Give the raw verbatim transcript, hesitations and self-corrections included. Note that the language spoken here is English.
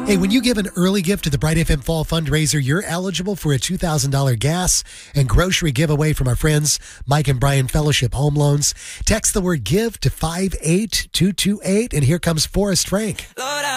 Hey, when you give an early gift to the Bright F M Fall Fundraiser, you're eligible for a two thousand dollars gas and grocery giveaway from our friends Mike and Brian Fellowship Home Loans. Text the word GIVE to five eight two two eight, and here comes Forrest Frank. Lord,